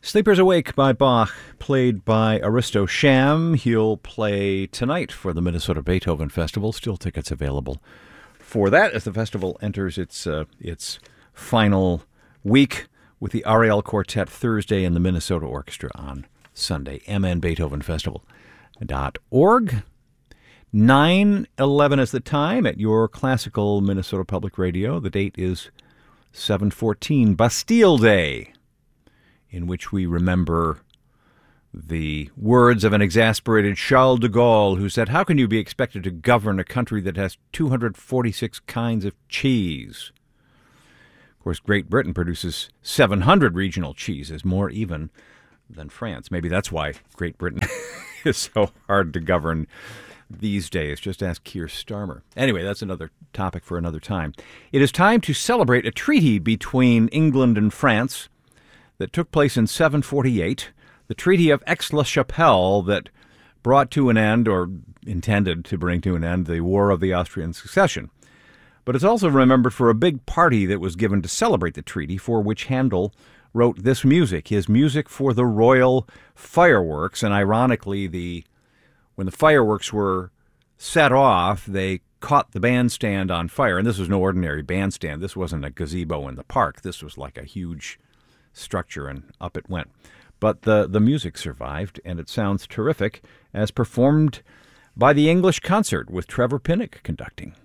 Sleepers Awake by Bach, played by Aristo Sham. He'll play tonight for the Minnesota Beethoven Festival. Still tickets available for that as the festival enters its final week with the Ariel Quartet Thursday and the Minnesota Orchestra on Sunday. mnbeethovenfestival.org. 9:11 is the time at your classical Minnesota Public Radio. The date is 7/14, Bastille Day, in which we remember the words of an exasperated Charles de Gaulle, who said, "How can you be expected to govern a country that has 246 kinds of cheese?" Of course, Great Britain produces 700 regional cheeses, more even than France. Maybe that's why Great Britain is so hard to govern these days. Just ask Keir Starmer. Anyway, that's another topic for another time. It is time to celebrate a treaty between England and France that took place in 748, the Treaty of Aix-la-Chapelle, that brought to an end, or intended to bring to an end, the War of the Austrian Succession. But it's also remembered for a big party that was given to celebrate the treaty, for which Handel wrote this music, his music for the royal fireworks. And ironically, when the fireworks were set off, they caught the bandstand on fire. And this was no ordinary bandstand. This wasn't a gazebo in the park. This was like a huge structure, and up it went. But the music survived, and it sounds terrific, as performed by the English Concert with Trevor Pinnock conducting.